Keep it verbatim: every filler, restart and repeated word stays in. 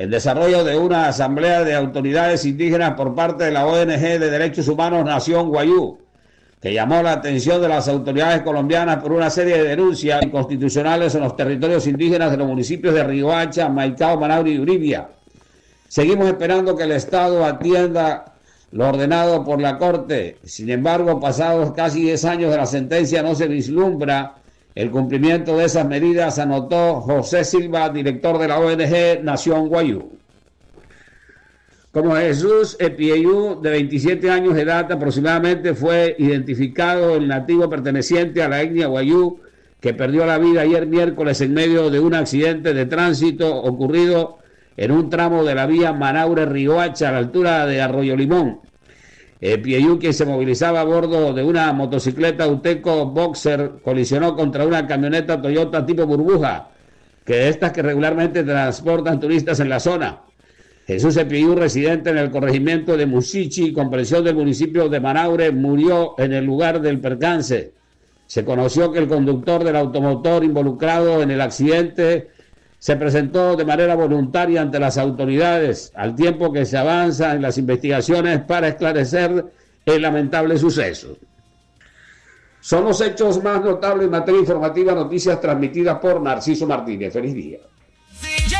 en desarrollo de una asamblea de autoridades indígenas por parte de la O N G de Derechos Humanos Nación Wayuu, que llamó la atención de las autoridades colombianas por una serie de denuncias inconstitucionales en los territorios indígenas de los municipios de Riohacha, Maicao, Manaure y Uribia. Seguimos esperando que el Estado atienda lo ordenado por la Corte. Sin embargo, pasados casi diez años de la sentencia, no se vislumbra el cumplimiento de esas medidas, anotó José Silva, director de la O N G Nación Wayuu. Como Jesús Epieyú, de veintisiete años de edad aproximadamente, fue identificado el nativo perteneciente a la etnia Wayuu, que perdió la vida ayer miércoles en medio de un accidente de tránsito ocurrido en un tramo de la vía Manaure-Riohacha, a la altura de Arroyo Limón. Epieyú, quien se movilizaba a bordo de una motocicleta Uteco Boxer, colisionó contra una camioneta Toyota tipo burbuja, que de estas que regularmente transportan turistas en la zona. Jesús Epieyú, residente en el corregimiento de Musichi, comprensión del municipio de Manaure, murió en el lugar del percance. Se conoció que el conductor del automotor involucrado en el accidente se presentó de manera voluntaria ante las autoridades, al tiempo que se avanza en las investigaciones para esclarecer el lamentable suceso. Son los hechos más notables en materia informativa, noticias transmitidas por Narciso Martínez. Feliz día.